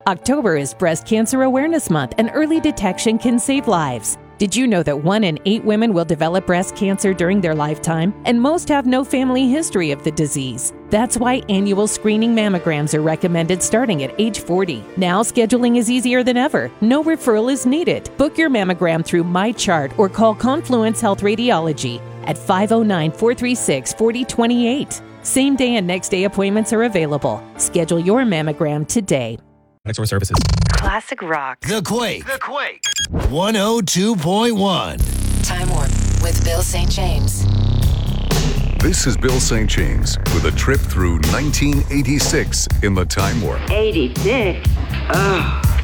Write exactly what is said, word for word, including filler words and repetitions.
October is Breast Cancer Awareness Month, and early detection can save lives. Did you know that one in eight women will develop breast cancer during their lifetime, and most have no family history of the disease? That's why annual screening mammograms are recommended starting at age forty. Now scheduling is easier than ever. No referral is needed. Book your mammogram through MyChart or call Confluence Health Radiology at five oh nine, four three six, four oh two eight. Same day and next day appointments are available. Schedule your mammogram today. Exor Services. Classic rock. The Quake. The Quake. one oh two point one. Time Warp with Bill Saint James. This is Bill Saint James with a trip through nineteen eighty-six in the Time Warp. eighty-six? Oh.